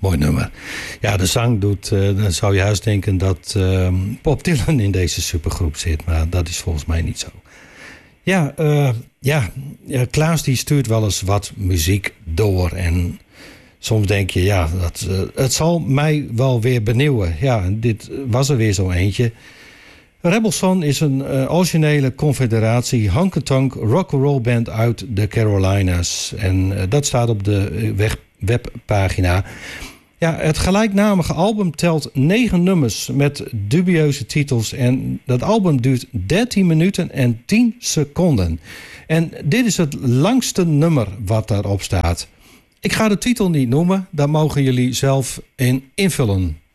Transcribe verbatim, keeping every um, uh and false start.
Mooi nummer. Ja, de zang doet, uh, dan zou je juist denken dat uh, Bob Dylan in deze supergroep zit. Maar dat is volgens mij niet zo. Ja, uh, ja, Klaas die stuurt wel eens wat muziek door. En soms denk je, ja, dat, uh, het zal mij wel weer benieuwen. Ja, dit was er weer zo eentje. Rebel Son is een uh, originele confederatie honky-tonk rock'n'roll band uit de Carolinas. En uh, dat staat op de weg, webpagina. Ja, het gelijknamige album telt negen nummers met dubieuze titels. En dat album duurt dertien minuten en tien seconden. En dit is het langste nummer wat daarop staat. Ik ga de titel niet noemen, daar mogen jullie zelf in invullen.